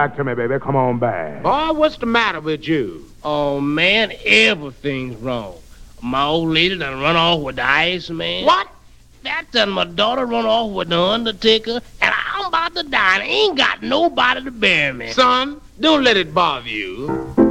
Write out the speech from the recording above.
back to me, baby. Come on back. Boy, what's the matter with you? Oh, man, everything's wrong. My old lady done run off with the ice man. What? That done my daughter run off with the undertaker, and I'm about to die, and I ain't got nobody to bury me. Son, don't let it bother you.